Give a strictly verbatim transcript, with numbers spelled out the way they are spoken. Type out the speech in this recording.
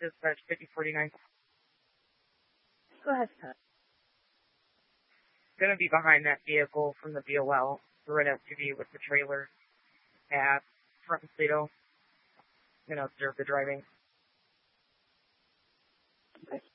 dispatch fifty forty-nine. Go ahead, Pat. Gonna be behind that vehicle from the B O L, the red S U V with the trailer at front Toledo. Gonna observe the driving. Okay.